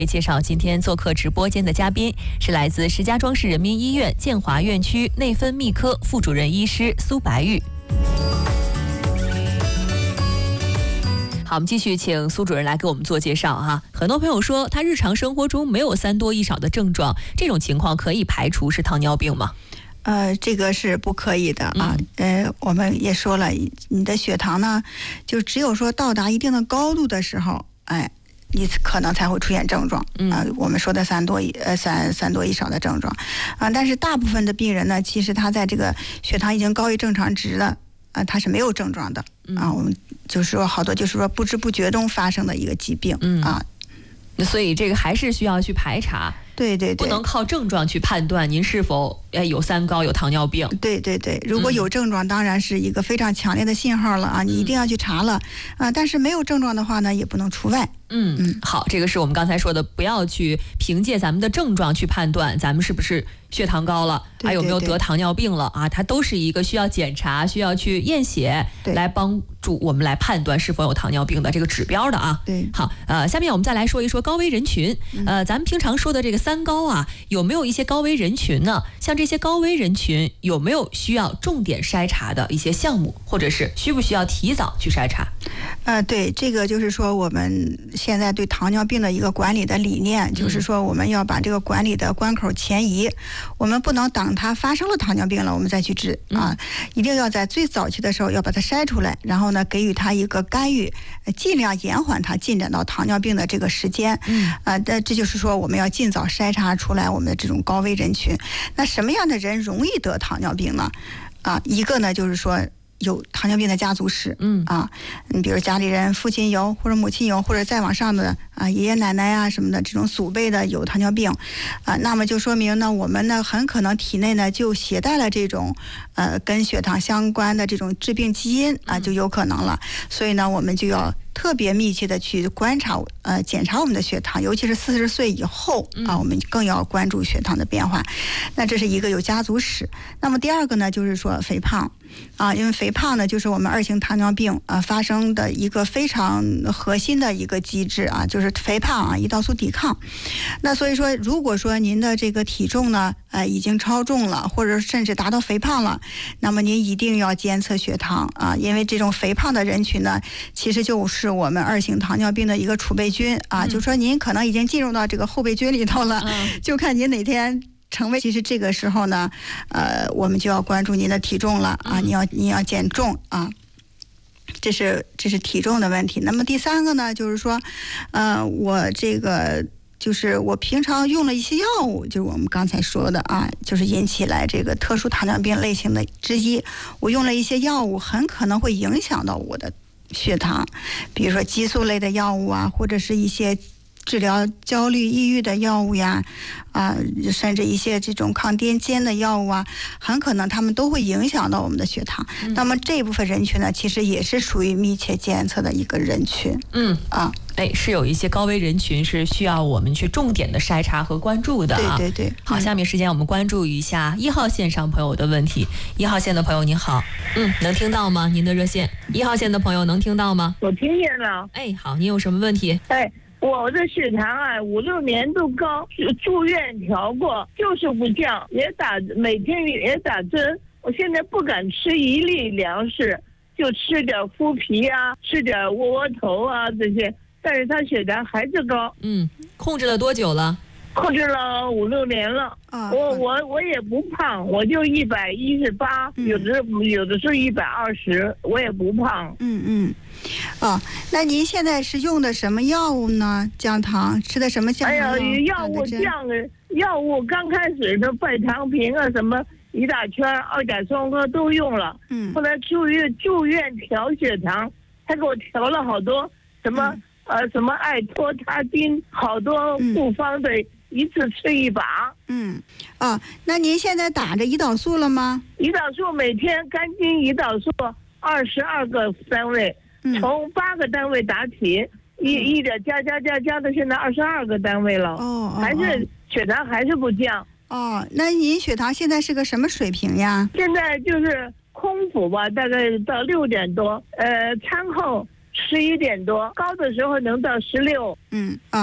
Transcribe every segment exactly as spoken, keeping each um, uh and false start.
介绍今天做客直播间的嘉宾是来自石家庄市人民医院建华院区内分泌科副主任医师苏白玉。好，我们继续请苏主任来给我们做介绍哈。很多朋友说他日常生活中没有三多一少的症状，这种情况可以排除是糖尿病吗？ 呃，这个是不可以的啊。嗯、呃，我们也说了，你的血糖呢，就只有说到达一定的高度的时候，哎，你可能才会出现症状。嗯、呃，我们说的三多一呃三三多一少的症状啊、呃，但是大部分的病人呢，其实他在这个血糖已经高于正常值了。啊，它是没有症状的啊，我们就是说好多就是说不知不觉中发生的一个疾病啊， 所以这个还是需要去排查。 对对对， 不能靠症状去判断您是否哎有三高有糖尿病。 对对对，如果有症状，当然是一个非常强烈的信号了啊，你一定要去查了啊。但是没有症状的话呢，也不能除外。 嗯嗯，好，这个是我们刚才说的，不要去凭借咱们的症状去判断咱们是不是血糖高了，还有没有得糖尿病了啊？它都是一个需要检查、需要去验血来帮助我们来判断是否有糖尿病的这个指标的啊。 对， 好，呃，下面我们再来说一说高危人群。呃，咱们平常说的这个三高啊，有没有一些高危人群呢？像这些高危人群有没有需要重点筛查的一些项目，或者是需不需要提早去筛查？ 呃，对，这个就是说我们现在对糖尿病的一个管理的理念，就是说我们要把这个管理的关口前移，我们不能等它发生了糖尿病了我们再去治啊，一定要在最早期的时候要把它筛出来，然后呢给予它一个干预，尽量延缓它进展到糖尿病的这个时间。嗯，啊，这这就是说我们要尽早筛查出来我们的这种高危人群。那什么样的人容易得糖尿病呢？啊，一个呢就是说有糖尿病的家族史，嗯啊，你比如家里人父亲有，或者母亲有，或者再往上的啊爷爷奶奶啊什么的，这种祖辈的有糖尿病，啊，那么就说明呢，我们呢很可能体内呢就携带了这种呃跟血糖相关的这种致病基因啊，就有可能了。所以呢，我们就要特别密切的去观察呃检查我们的血糖，尤其是四十岁以后啊，我们更要关注血糖的变化。那这是一个有家族史。那么第二个呢，就是说肥胖啊，因为肥胖呢就是我们二型糖尿病啊发生的一个非常核心的一个机制啊，就是肥胖啊，胰岛素抵抗。那所以说，如果说您的这个体重呢呃已经超重了，或者甚至达到肥胖了，那么您一定要监测血糖啊，因为这种肥胖的人群呢，其实就是是我们二型糖尿病的一个储备军啊，嗯、就说您可能已经进入到这个后备军里头了，嗯、就看您哪天成为。其实这个时候呢，呃，我们就要关注您的体重了啊，你要你要减重啊，这是这是体重的问题。那么第三个呢，就是说，呃，我这个。就是我平常用了一些药物，就是我们刚才说的啊，就是引起来这个特殊糖尿病类型的之一。我用了一些药物，很可能会影响到我的血糖，比如说激素类的药物啊，或者是一些治疗焦虑抑郁的药物呀，啊，甚至一些这种抗癫痫的药物啊，很可能他们都会影响到我们的血糖。嗯、那么这部分人群呢，其实也是属于密切监测的一个人群。嗯啊。 哎，是有一些高危人群是需要我们去重点的筛查和关注的啊。 对对对。 好，下面时间我们关注一下一号线上朋友的问题。一号线的朋友您好，嗯，能听到吗？您的热线。一号线的朋友能听到吗？ 我听见了。 哎，好，您有什么问题？ 哎，我的血糖啊，五六年都高，住院调过，就是不降，也打每天也打针。我现在不敢吃一粒粮食，就吃点麸皮啊，吃点窝窝头啊这些。但是他血糖还是高。 嗯，控制了多久了？ 控制了五六年了。啊，我我我也不胖，我就一百一十八，有的有的是一百二十，我也不胖。 嗯嗯，哦，那您现在是用的什么药物呢？降糖吃的什么降糖药？ 哎呀，药物降的，药物刚开始的拜糖平啊，什么一大圈、二甲双胍都用了。嗯，后来住院住院调血糖，他给我调了好多什么。嗯呃，什么艾托他汀，好多复方的，嗯、一次吃一把。 嗯，啊，那您现在打着胰岛素了吗？ 胰岛素每天肝经胰岛素二十二个单位，嗯、从八个单位打起，嗯、一一点加加加加的，现在二十二个单位了。哦，还是血糖还是不降。 哦，那您血糖现在是个什么水平呀？ 现在就是空腹吧，大概到六点多，呃，餐后。十一点多，高的时候能到十六。 嗯啊，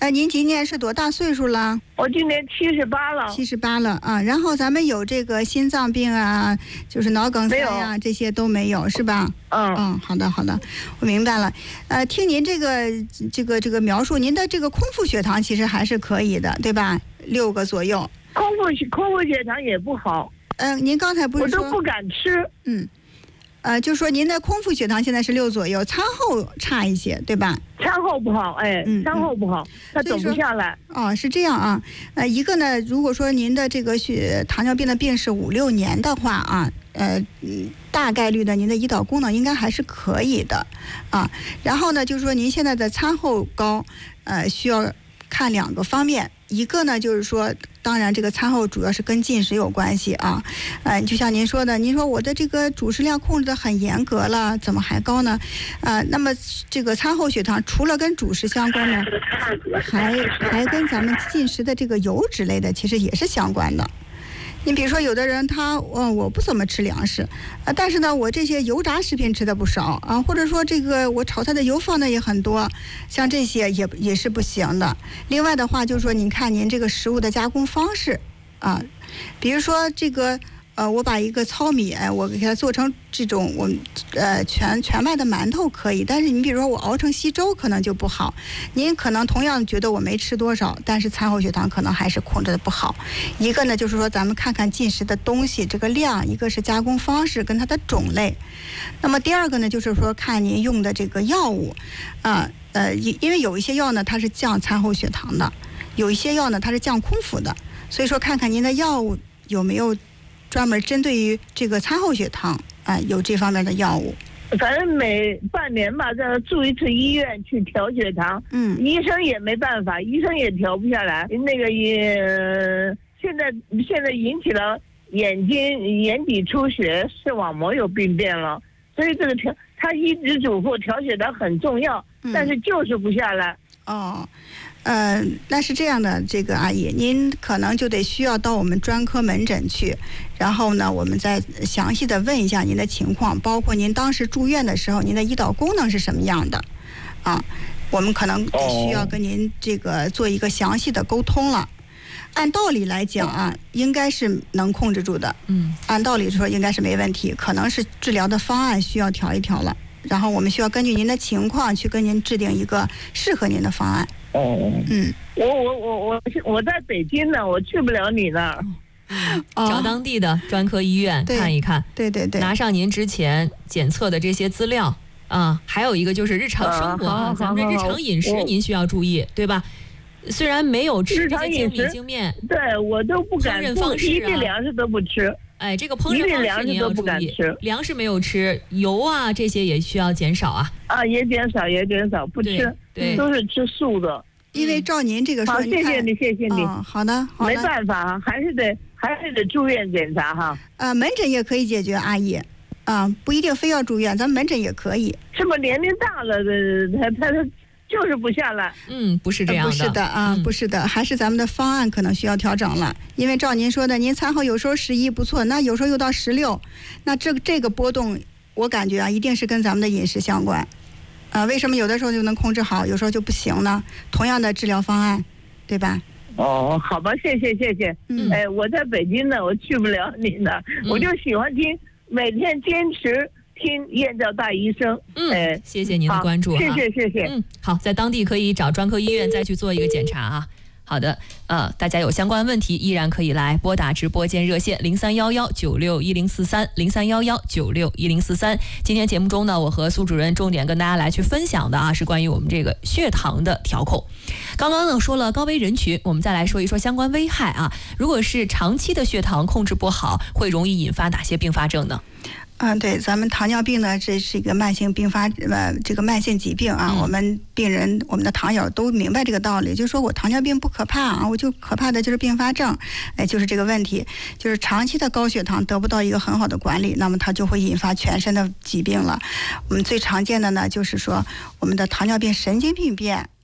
呃，您今年是多大岁数了？ 我今年七十八了。 七十八了啊，然后咱们有这个心脏病啊，就是脑梗塞呀、啊，这些都没有是吧？ 嗯嗯，好的好的，我明白了。呃，听您这个这个这个描述，您的这个空腹血糖其实还是可以的，对吧？六个左右。 空腹空腹血糖也不好。 嗯、呃，您刚才不是说我都不敢吃。 嗯。呃，就说您的空腹血糖现在是六左右，餐后差一些，对吧？ 餐后不好，哎，嗯、餐后不好，它走不下来。 哦，是这样啊。呃，一个呢，如果说您的这个血糖尿病的病是五六年的话啊，呃，大概率的您的胰岛功能应该还是可以的啊。然后呢，就是说您现在的餐后高，呃，需要看两个方面。一个呢，就是说，当然这个餐后主要是跟进食有关系啊，呃，就像您说的，您说我的这个主食量控制的很严格了，怎么还高呢？呃，那么这个餐后血糖除了跟主食相关呢，还还跟咱们进食的这个油脂类的其实也是相关的。你比如说，有的人他，嗯，我不怎么吃粮食，呃，但是呢，我这些油炸食品吃的不少啊，或者说这个我炒菜的油放的也很多，像这些也也是不行的。另外的话，就是说，您看您这个食物的加工方式啊，比如说这个。呃，我把一个糙米，哎，我给它做成这种我呃全全麦的馒头可以，但是你比如说我熬成稀粥可能就不好。您可能同样觉得我没吃多少，但是餐后血糖可能还是控制的不好。一个呢就是说咱们看看进食的东西这个量，一个是加工方式跟它的种类。那么第二个呢就是说看您用的这个药物，啊呃因因为有一些药呢它是降餐后血糖的，有一些药呢它是降空腹的，所以说看看您的药物有没有。专门针对于这个餐后血糖啊、呃，有这方面的药物。 反正每半年吧，再住一次医院去调血糖， 嗯， 医生也没办法，医生也调不下来。那个也现在现在引起了眼睛眼底出血，视网膜有病变了，所以这个调他一直嘱咐调血糖很重要， 嗯、 但是就是不下来。 哦。呃，那是这样的，这个阿姨，您可能就得需要到我们专科门诊去，然后呢，我们再详细的问一下您的情况，包括您当时住院的时候，您的胰岛功能是什么样的，啊，我们可能需要跟您这个做一个详细的沟通了。按道理来讲啊，应该是能控制住的， 嗯， 按道理说应该是没问题，可能是治疗的方案需要调一调了，然后我们需要根据您的情况去跟您制定一个适合您的方案。 哦， 嗯， 我我我我我在北京呢，我去不了你那儿。 嗯，找当地的专科医院看一看， 对对对， 拿上您之前检测的这些资料啊，还有一个就是日常生活啊，咱们这日常饮食您需要注意，对吧？虽然没有吃这些精米精面， 对我都不敢， 烹饪方式啊， 一粒粮食都不吃。 哎，这个烹饪方式您要注意，粮食没有吃，油啊这些也需要减少啊。 啊，也减少，也减少，不吃， 对， 都是吃素的。 因为照您这个说， 好，谢谢你，谢谢你。 哦、好的，好的。 没办法，还是得还是得住院检查哈。 呃，门诊也可以解决，阿姨。啊、呃，不一定非要住院，咱们门诊也可以。 是不是年龄大了的，他他他就是不下来？ 嗯，不是这样的。 呃、不是的啊、嗯，不是的，还是咱们的方案可能需要调整了。因为照您说的，您餐后有时候十一不错，那有时候又到十六，那这这个波动，我感觉啊，一定是跟咱们的饮食相关。啊、呃，为什么有的时候就能控制好，有时候就不行呢？同样的治疗方案，对吧？ 哦，好吧，谢谢谢谢。嗯，哎，我在北京呢，我去不了你那、嗯，我就喜欢听，每天坚持听燕赵大医生。 嗯， 哎， 谢谢您的关注， 谢谢谢谢。 嗯，好，在当地可以找专科医院再去做一个检查啊。好的，呃，大家有相关问题依然可以来拨打直播间热线零三幺幺九六一零四三零三幺幺九六一零四三。今天节目中呢，我和苏主任重点跟大家来去分享的啊，是关于我们这个血糖的调控。刚刚呢说了高危人群，我们再来说一说相关危害啊。如果是长期的血糖控制不好，会容易引发哪些并发症呢？ 嗯，对，咱们糖尿病呢，这是一个慢性并发呃，这个慢性疾病啊。嗯、我们病人，我们的糖友都明白这个道理，就是说我糖尿病不可怕啊，我就可怕的就是并发症，哎，就是这个问题，就是长期的高血糖得不到一个很好的管理，那么它就会引发全身的疾病了。我们最常见的呢，就是说我们的糖尿病神经病变。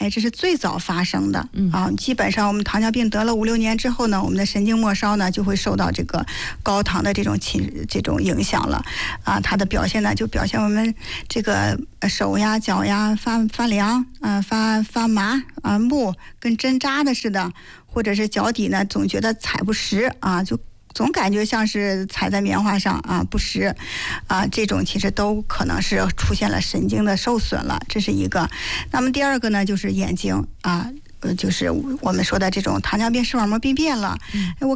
哎，这是最早发生的。 嗯啊，基本上我们糖尿病得了五六年之后呢，我们的神经末梢呢就会受到这个高糖的这种侵这种影响了。啊，它的表现呢就表现我们这个手呀、脚呀发发凉，啊、呃、发发麻啊，木跟针扎的似的，或者是脚底呢总觉得踩不实啊，就总感觉像是踩在棉花上啊，不实啊，这种其实都可能是出现了神经的受损了，这是一个。那么第二个呢，就是眼睛啊，呃，就是我们说的这种糖尿病视网膜病变了。嗯，我